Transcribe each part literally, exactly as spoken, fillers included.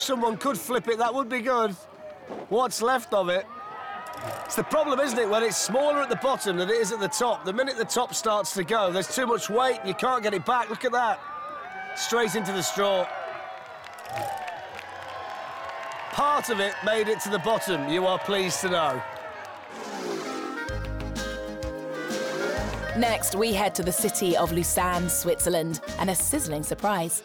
Someone could flip it, that would be good. What's left of it? It's the problem, isn't it, when it's smaller at the bottom than it is at the top. The minute the top starts to go, there's too much weight, you can't get it back. Look at that. Straight into the straw. Part of it made it to the bottom, you are pleased to know. Next, we head to the city of Lausanne, Switzerland, and a sizzling surprise.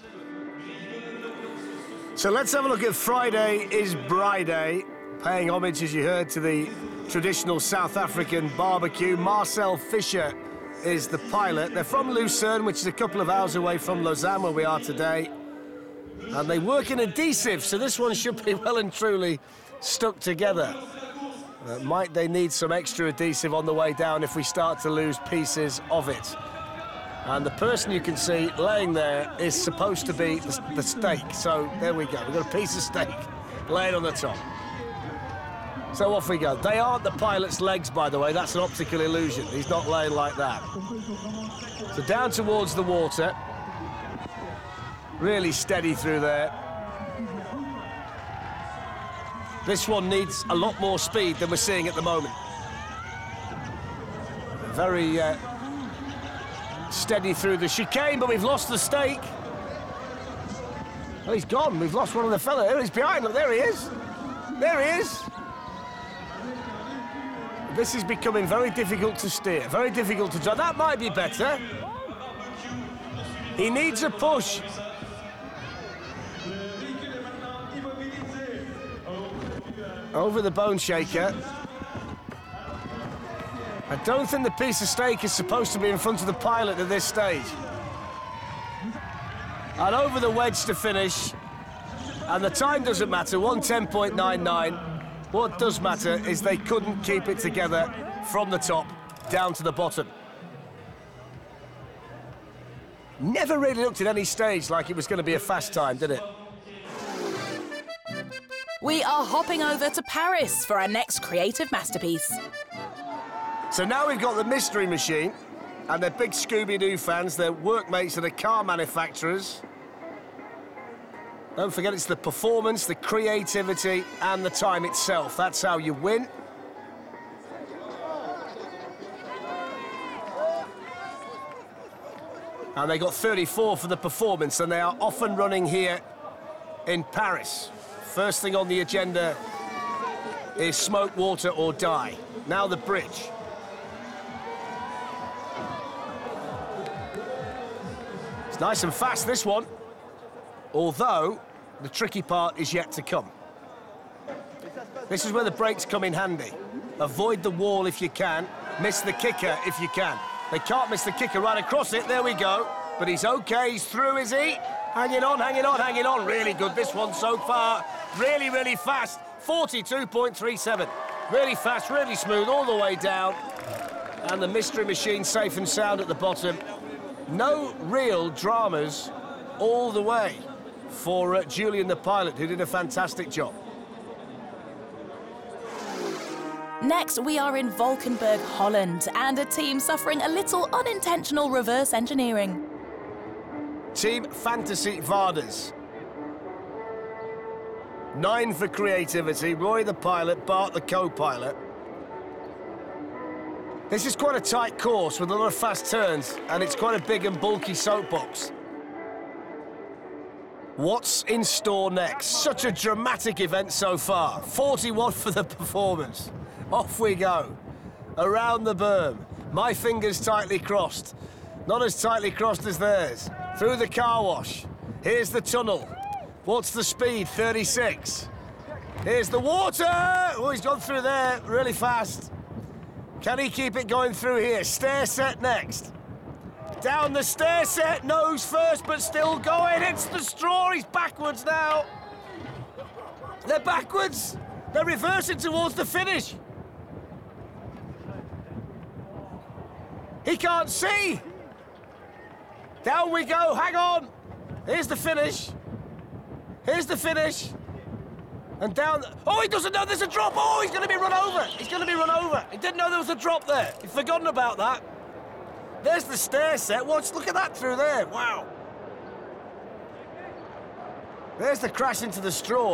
So let's have a look at Friday is Braai Day, paying homage, as you heard, to the traditional South African barbecue. Marcel Fischer is the pilot. They're from Lucerne, which is a couple of hours away from Lausanne, where we are today. And they work in adhesive, so this one should be well and truly stuck together. Uh, might they need some extra adhesive on the way down if we start to lose pieces of it? And the person you can see laying there is supposed to be the, the steak. So there we go. We've got a piece of steak laid on the top. So off we go. They aren't the pilot's legs, by the way. That's an optical illusion. He's not laying like that. So down towards the water. Really steady through there. This one needs a lot more speed than we're seeing at the moment. Very uh, steady through the chicane, but we've lost the stake. Oh, he's gone. We've lost one of the fella. Oh, he's behind. Look, there he is. There he is. This is becoming very difficult to steer, very difficult to drive. That might be better. He needs a push. Over the bone shaker. I don't think the piece of steak is supposed to be in front of the pilot at this stage. And over the wedge to finish. And the time doesn't matter, one ten point nine nine. What does matter is they couldn't keep it together from the top down to the bottom. Never really looked at any stage like it was going to be a fast time, did it? We are hopping over to Paris for our next creative masterpiece. So now we've got the Mystery Machine, and they're big Scooby-Doo fans. They're workmates of the car manufacturers. Don't forget, it's the performance, the creativity, and the time itself. That's how you win. And they got thirty-four for the performance, and they are off and running here in Paris. First thing on the agenda is smoke, water, or die. Now the bridge. It's nice and fast, this one. Although, the tricky part is yet to come. This is where the brakes come in handy. Avoid the wall if you can. Miss the kicker if you can. They can't miss the kicker right across it. There we go. But he's OK. He's through, is he? Hanging on, hanging on, hanging on. Really good, this one so far. Really, really fast. forty-two point three seven. Really fast, really smooth, all the way down. And the Mystery Machine safe and sound at the bottom. No real dramas all the way for uh, Julian, the pilot, who did a fantastic job. Next, we are in Valkenburg, Holland, and a team suffering a little unintentional reverse engineering. Team Fantasy Varders. Nine for creativity, Roy the pilot, Bart the co-pilot. This is quite a tight course with a lot of fast turns, and it's quite a big and bulky soapbox. What's in store next? Such a dramatic event so far. forty-one for the performance. Off we go. Around the berm. My fingers tightly crossed. Not as tightly crossed as theirs. Through the car wash. Here's the tunnel. What's the speed? thirty-six. Here's the water! Oh, he's gone through there really fast. Can he keep it going through here? Stair set next. Down the stair set, nose first, but still going. It's the straw. He's backwards now. They're backwards. They're reversing towards the finish. He can't see. Down we go. Hang on. Here's the finish. Here's the finish. And down... Oh, he doesn't know there's a drop. Oh, he's going to be run over. He's going to be run over. He didn't know there was a drop there. He'd forgotten about that. There's the stair set. Watch, look at that through there. Wow. There's the crash into the straw.